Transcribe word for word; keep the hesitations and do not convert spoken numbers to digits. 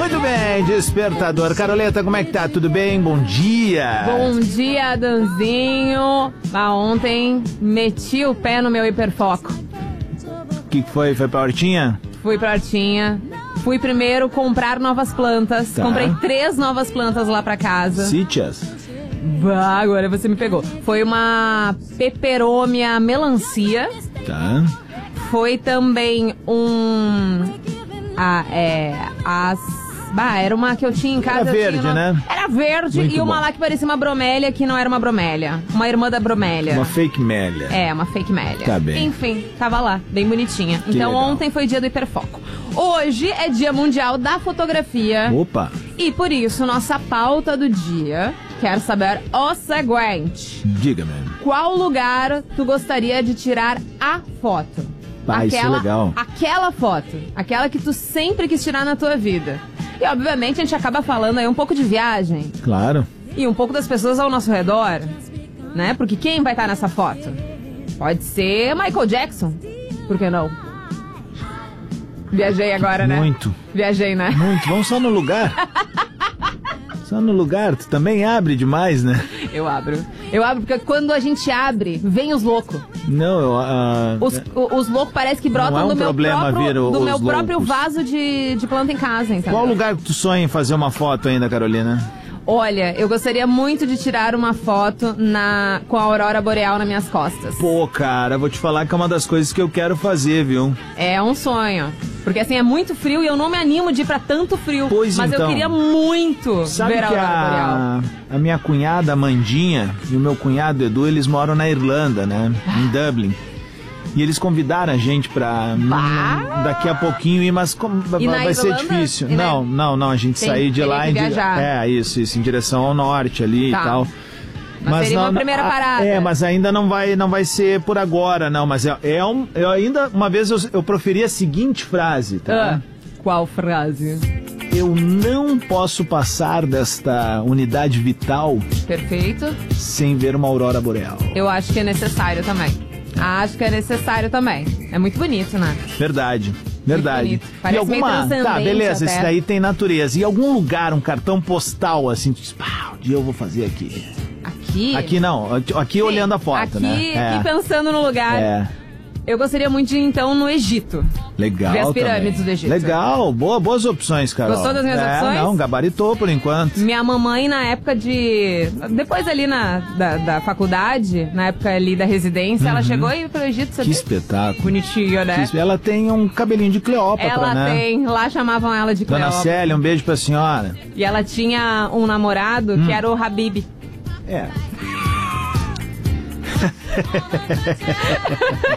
Muito bem, despertador. Caroleta, como é que tá? Tudo bem? Bom dia. Bom dia, Adanzinho. Ah, ontem meti o pé no meu hiperfoco. O que, que foi? Foi pra hortinha? Fui pra hortinha. Fui primeiro comprar novas plantas. Tá. Comprei três novas plantas lá pra casa. Sítias? Bah, agora você me pegou. Foi uma peperômia melancia. Tá. Foi também um... Ah, é... As... Bah, era uma que eu tinha em casa. Era eu verde, tinha uma... né? Era verde. Muito e uma bom. lá que parecia uma bromélia, que não era uma bromélia. Uma irmã da bromélia. Uma fake mélia. É, uma fake mélia. Tá bem. Enfim, tava lá, bem bonitinha. Que então legal. ontem foi dia do hiperfoco. Hoje é dia mundial da fotografia. Opa. E por isso, nossa pauta do dia quer saber o seguinte. Diga-me. Qual lugar tu gostaria de tirar a foto? Ah, isso é legal. Aquela foto. Aquela que tu sempre quis tirar na tua vida. E obviamente a gente acaba falando aí um pouco de viagem. Claro. E um pouco das pessoas ao nosso redor, né? Porque quem vai estar nessa foto? Pode ser Michael Jackson. Por que não? Viajei agora, né? Muito. Viajei, né? Muito. Vamos só no lugar. Só no lugar. Tu também abre demais, né? Eu abro. Eu abro porque quando a gente abre, vem os loucos. Não, eu... ah, Os, o- os loucos parece que brotam Não é um do meu problema próprio, vir o- do os meu próprio loucos. vaso de, de planta em casa, entendeu? Qual lugar que tu sonha em fazer uma foto ainda, Carolina? Olha, eu gostaria muito de tirar uma foto na, com a aurora boreal nas minhas costas. Pô, cara, vou te falar que é uma das coisas que eu quero fazer, viu? É um sonho. Porque assim, é muito frio e eu não me animo de ir pra tanto frio. Pois mas então. eu queria muito Sabe ver a que aurora boreal. a, a minha cunhada Amandinha e o meu cunhado Edu, eles moram na Irlanda, né? Em Dublin. E eles convidaram a gente pra Bah! hum, daqui a pouquinho ir, mas como, E na vai ser Irlanda? difícil. E na- Não, não, não, a gente Tem- sair de teria lá que em dire- viajar. É, isso, isso, em direção ao norte ali Tá. e tal. Mas seria uma primeira a- parada. É, mas ainda não vai, não vai ser por agora, não. Mas é, é um, eu ainda, uma vez eu, eu proferi a seguinte frase, tá? Ah, qual frase? Eu não posso passar desta unidade vital Perfeito. sem ver uma aurora boreal. Eu acho que é necessário também. Acho que é necessário também. É muito bonito, né? Verdade, verdade. bonito. Parece meio Tá, transcendente beleza, até. esse daí tem natureza. E algum lugar, um cartão postal, assim, tu diz, pá, um dia eu vou fazer aqui. Aqui. Aqui não, aqui olhando a foto, aqui, né? É. Aqui pensando no lugar. É, Eu gostaria muito de ir, então, no Egito. legal. Ver as pirâmides também. do Egito. Legal, boa, boas opções, Carol. Gostou das minhas é, opções? Não, gabaritou por enquanto. Minha mamãe, na época de... Depois ali na, da, da faculdade, na época ali da residência, ela chegou e ir pro Egito, Que sabia? espetáculo. Bonitinha, né? Que- Ela tem um cabelinho de Cleópatra, Ela né? tem, lá chamavam ela de Dona Cleópatra. Célia, um beijo pra senhora. E ela tinha um namorado Hum. que era o Habib. É.